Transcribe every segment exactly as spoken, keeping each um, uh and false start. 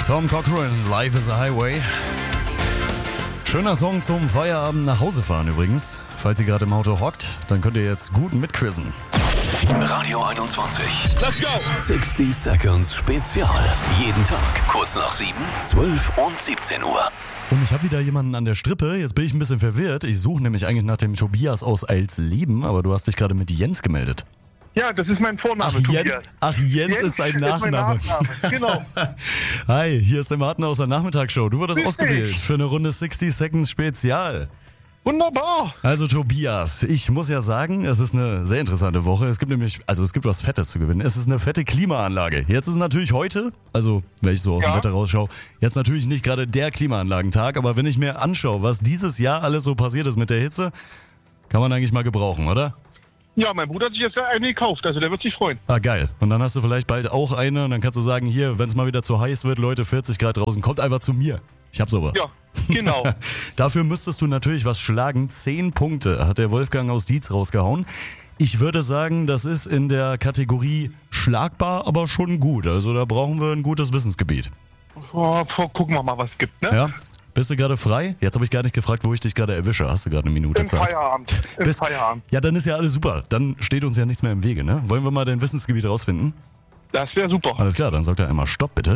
Tom Cochrane, Life is a Highway. Schöner Song zum Feierabend nach Hause fahren übrigens. Falls ihr gerade im Auto hockt, dann könnt ihr jetzt gut mitquizzen. Radio einundzwanzig. Let's go! sechzig Seconds Spezial. Jeden Tag kurz nach sieben, zwölf und siebzehn Uhr. Und ich habe wieder jemanden an der Strippe. Jetzt bin ich ein bisschen verwirrt. Ich suche nämlich eigentlich nach dem Tobias aus Eilsleben, aber du hast dich gerade mit Jens gemeldet. Ja, das ist mein Vorname, Ach, Tobias. Jens, ach, Jens, Jens ist dein Nachname. Ist mein Nachname. Genau. Hi, hier ist der Martin aus der Nachmittagsshow. Du wurdest Grüß ausgewählt dich. für eine Runde sechzig Seconds Spezial. Wunderbar. Also Tobias, ich muss ja sagen, es ist eine sehr interessante Woche. Es gibt nämlich, also es gibt was Fettes zu gewinnen. Es ist eine fette Klimaanlage. Jetzt ist natürlich heute, also wenn ich so aus dem Ja. Wetter rausschaue, jetzt natürlich nicht gerade der Klimaanlagentag, aber wenn ich mir anschaue, was dieses Jahr alles so passiert ist mit der Hitze, kann man eigentlich mal gebrauchen, oder? Ja, mein Bruder hat sich jetzt eine gekauft, also der wird sich freuen. Ah, geil. Und dann hast du vielleicht bald auch eine und dann kannst du sagen, hier, wenn es mal wieder zu heiß wird, Leute, vierzig Grad draußen, kommt einfach zu mir. Ich hab sowas. Ja, genau. Dafür müsstest du natürlich was schlagen. Zehn Punkte hat der Wolfgang aus Dietz rausgehauen. Ich würde sagen, das ist in der Kategorie schlagbar, aber schon gut. Also da brauchen wir ein gutes Wissensgebiet. Oh, gucken wir mal, was es gibt, ne? Ja? Bist du gerade frei? Jetzt habe ich gar nicht gefragt, wo ich dich gerade erwische. Hast du gerade eine Minute Im Zeit? Feierabend. Im Bist- Feierabend. Ja, dann ist ja alles super. Dann steht uns ja nichts mehr im Wege, ne? Wollen wir mal dein Wissensgebiet rausfinden? Das wäre super. Alles klar, dann sagt er einmal Stopp, bitte.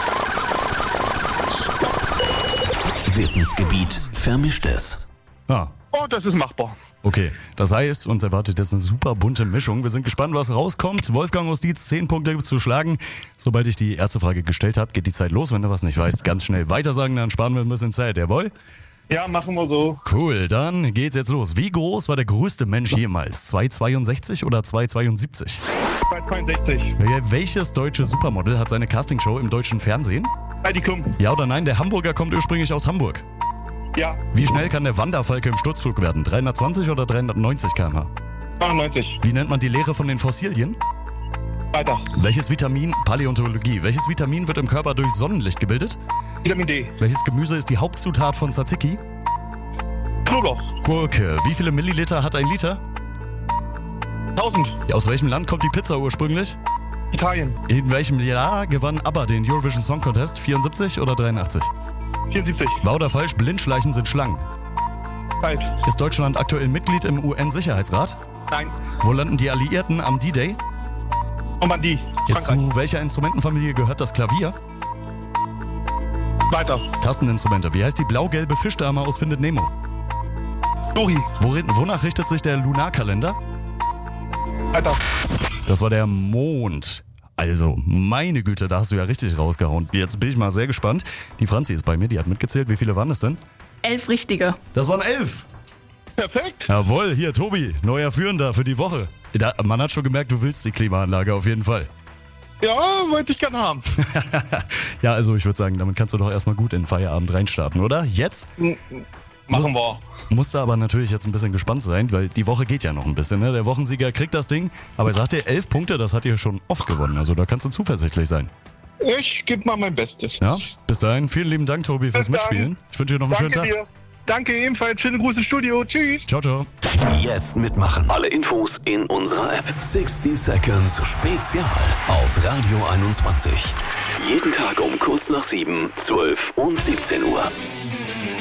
Wissensgebiet Vermischtes. Ah, Oh, das ist machbar. okay. Das heißt, uns erwartet jetzt eine super bunte Mischung. Wir sind gespannt, was rauskommt. Wolfgang aus Dietz, zehn Punkte zu schlagen. Sobald ich die erste Frage gestellt habe, geht die Zeit los. Wenn du was nicht weißt, ganz schnell weitersagen, dann sparen wir ein bisschen Zeit. Jawohl? Ja, machen wir so. Cool, dann geht's jetzt los. Wie groß war der größte Mensch jemals? zwei Komma zweiundsechzig oder zwei Komma zweiundsiebzig? zweihundertzweiundsechzig. Welches deutsche Supermodel hat seine Castingshow im deutschen Fernsehen? Heidi Klum. Ja oder nein, der Hamburger kommt ursprünglich aus Hamburg. Ja, Wie schnell kann der Wanderfalke im Sturzflug werden? dreihundertzwanzig oder dreihundertneunzig Kilometer pro Stunde? neunundneunzig. Wie nennt man die Lehre von den Fossilien? Weiter. Welches Vitamin, Paläontologie, welches Vitamin wird im Körper durch Sonnenlicht gebildet? Vitamin D. Welches Gemüse ist die Hauptzutat von Tzatziki? Knoblauch. Gurke. Wie viele Milliliter hat ein Liter? tausend. Aus welchem Land kommt die Pizza ursprünglich? Italien. In welchem Jahr gewann ABBA den Eurovision Song Contest? vierundsiebzig oder dreiundachtzig? vierundsiebzig. Wahr oder falsch? Blindschleichen sind Schlangen. Falsch. Ist Deutschland aktuell Mitglied im U N-Sicherheitsrat? Nein. Wo landen die Alliierten am D-Day? Normandie. Jetzt Frankreich. zu welcher Instrumentenfamilie gehört das Klavier? Weiter. Tasteninstrumente. Wie heißt die blau-gelbe Fischdame aus Findet Nemo? Dori. Worin, wonach richtet sich der Lunarkalender? Weiter. Das war der Mond. Also, meine Güte, da hast du ja richtig rausgehauen. Jetzt bin ich mal sehr gespannt. Die Franzi ist bei mir, die hat mitgezählt. Wie viele waren es denn? Elf richtige. Das waren elf. Perfekt. Jawohl, hier Tobi, neuer Führender für die Woche. Da, man hat schon gemerkt, du willst die Klimaanlage auf jeden Fall. Ja, wollte ich gern haben. Ja, also ich würde sagen, damit kannst du doch erstmal gut in den Feierabend reinstarten, oder? Jetzt Machen wir. musst du aber natürlich jetzt ein bisschen gespannt sein, weil die Woche geht ja noch ein bisschen. Ne? Der Wochensieger kriegt das Ding, aber er sagt dir, elf Punkte, das hat ihr schon oft gewonnen. Also da kannst du zuversichtlich sein. Ich gebe mal mein Bestes. Ja, bis dahin, vielen lieben Dank, Tobi, fürs Bis dann. Mitspielen. Ich wünsche dir noch einen Danke schönen Tag. dir. Danke ebenfalls. Schöne Grüße ins Studio. Tschüss. Ciao, ciao. Jetzt mitmachen. Alle Infos in unserer App. sechzig Seconds Spezial auf Radio einundzwanzig. Jeden Tag um kurz nach sieben, zwölf und siebzehn Uhr.